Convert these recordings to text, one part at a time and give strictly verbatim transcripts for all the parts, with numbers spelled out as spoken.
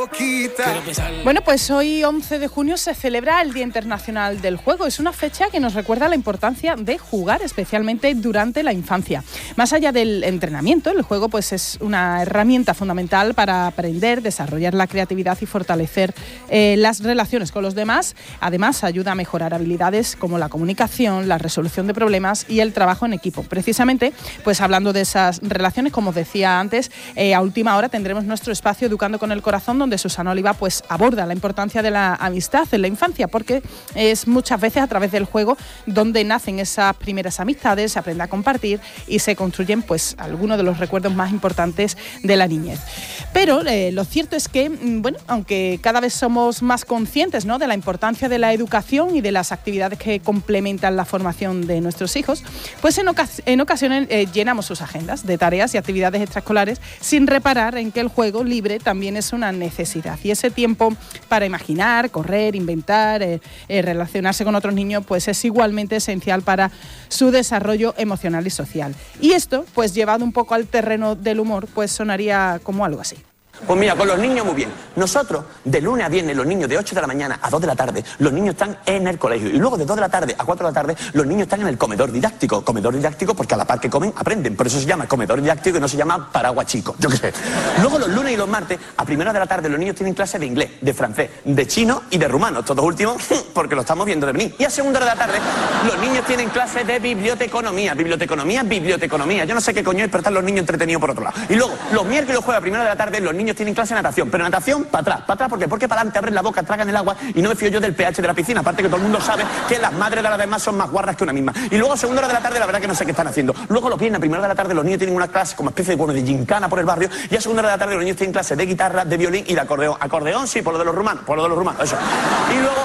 boquita. Bueno, pues hoy once de junio se celebra el Día Internacional del Juego. Es una fecha que nos recuerda la importancia de jugar, especialmente durante la infancia. Más allá del entrenamiento, el juego pues es una herramienta fundamental para aprender, desarrollar la creatividad y fortalecer eh, las relaciones con los demás. Además, ayuda a mejorar habilidades como la comunicación, la resolución de problemas y el trabajo en equipo. Precisamente, pues hablando de esas relaciones, como os decía antes, eh, a última hora tendremos nuestro espacio Educando con el Corazón, donde Susana Oliva pues aborda la importancia de la amistad en la infancia, porque es muchas veces a través del juego donde nacen esas primeras amistades, se aprende a compartir y se construyen pues algunos de los recuerdos más importantes de la niñez. Pero eh, lo cierto es que, bueno, aunque cada vez somos más conscientes, ¿no?, de la importancia de la educación y de las actividades que complementan la formación de nuestros hijos, pues en, ocas- en ocasiones eh, llenamos sus agendas de tareas y actividades extraescolares sin reparar en que el juego libre también es una necesidad. Y ese tiempo para imaginar, correr, inventar, eh, eh, relacionarse con otros niños, pues es igualmente esencial para su desarrollo emocional y social. Y esto, pues llevado un poco al terreno del humor, pues sonaría como algo así. Pues mira, con los niños muy bien. Nosotros, de lunes a viernes, los niños de ocho de la mañana a dos de la tarde, los niños están en el colegio. Y luego de dos de la tarde a cuatro de la tarde, los niños están en el comedor didáctico. Comedor didáctico porque a la par que comen, aprenden. Por eso se llama comedor didáctico y no se llama paraguas chico. Yo qué sé. Luego los lunes y los martes, a primera de la tarde, los niños tienen clases de inglés, de francés, de chino y de rumano. Todos últimos, porque lo estamos viendo de venir. Y a segunda hora de la tarde, los niños tienen clases de biblioteconomía. Biblioteconomía, biblioteconomía. Yo no sé qué coño es, pero están los niños entretenidos por otro lado. Y luego, los miércoles y los jueves, a primera de la tarde, los niños tienen clase de natación. Pero natación, para atrás. ¿Para atrás por qué? Porque para adelante abren la boca, tragan el agua y no me fío yo del pH de la piscina. Aparte que todo el mundo sabe que las madres de las demás son más guarras que una misma. Y luego a segunda hora de la tarde, la verdad que no sé qué están haciendo. Luego los viernes, a primera hora de la tarde, los niños tienen una clase como especie de, bueno, de gincana por el barrio. Y a segunda hora de la tarde, los niños tienen clases de guitarra, de violín y de acordeón. Acordeón, sí, por lo de los rumanos. Por lo de los rumanos, eso. Y luego,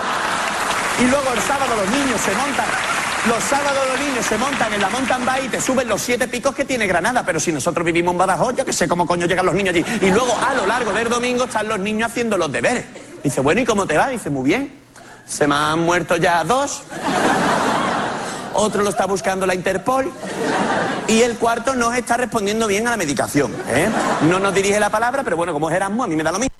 y luego el sábado los niños se montan. Los sábados los niños se montan en la mountain bike y te suben los siete picos que tiene Granada. Pero si nosotros vivimos en Badajoz, yo que sé cómo coño llegan los niños allí. Y luego a lo largo del domingo están los niños haciendo los deberes. Dice, bueno, ¿y cómo te va? Dice, muy bien. Se me han muerto ya dos. Otro lo está buscando la Interpol. Y el cuarto no está respondiendo bien a la medicación, ¿eh? No nos dirige la palabra, pero bueno, como es Erasmus, a mí me da lo mismo.